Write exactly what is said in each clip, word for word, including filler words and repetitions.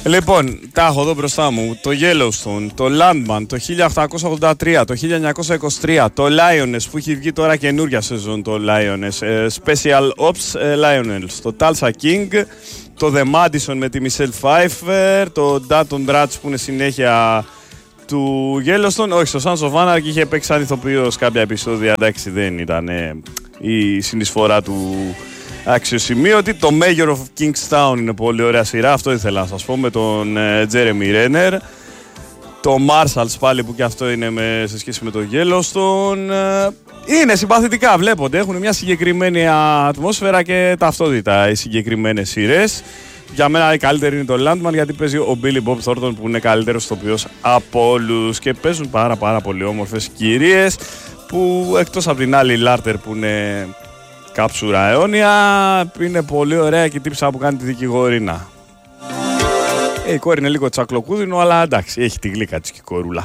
Λοιπόν, τα έχω εδώ μπροστά μου. Το Yellowstone, το Landman, το χίλια οκτακόσια ογδόντα τρία, το χίλια εννιακόσια είκοσι τρία, το Lioness που έχει βγει τώρα καινούρια σεζόν, το Lioness, Special Ops Lioness, το Tulsa King, το The Madison με τη Michelle Pfeiffer, το Dalton Bratz που είναι συνέχεια του Yellowstone. Όχι, στο Sons of Anarchy είχε παίξει σαν ηθοποιός κάποια επεισόδια, εντάξει δεν ήταν ε, η συνεισφορά του αξιοσημείωτη. Το Mayor of Kingstown είναι πολύ ωραία σειρά, αυτό ήθελα να σας πω, με τον ε, Jeremy Renner. Το Marshalls πάλι που και αυτό είναι με, σε σχέση με το Yellowstone. Είναι συμπαθητικά, βλέπονται, έχουν μια συγκεκριμένη ατμόσφαιρα και ταυτότητα οι συγκεκριμένες σειρές. Για μένα η καλύτερη είναι το Landman γιατί παίζει ο Billy Bob Thornton που είναι καλύτερος ηθοποιός από όλους και παίζουν πάρα πάρα πολύ όμορφες κυρίες που εκτός από την άλλη Λάρτερ που είναι κάψουρα αιώνια είναι πολύ ωραία και η τύψα που κάνει τη δικηγορίνα. Ε, η κόρη είναι λίγο τσακλοκούδινο αλλά εντάξει έχει τη γλύκα της και η κορούλα.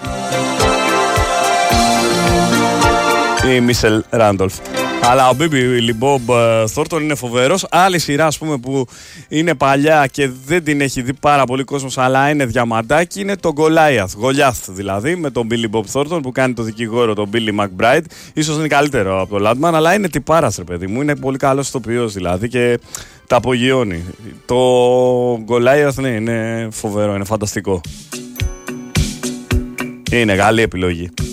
Η Μίσελ Ράντολφ. Αλλά ο Billy Bob Thornton είναι φοβερός. Άλλη σειρά ας πούμε που είναι παλιά και δεν την έχει δει πάρα πολύ κόσμος αλλά είναι διαμαντάκι είναι το Goliath, Goliath δηλαδή με τον Billy Bob Thornton που κάνει το δικηγόρο τον Billy McBride. Ίσως είναι καλύτερο από το Landman αλλά είναι τυπάρας ρε παιδί μου, είναι πολύ καλός ηθοποιός δηλαδή και τα απογειώνει. Το Goliath ναι, είναι φοβερό, είναι φανταστικό. Είναι καλή επιλογή.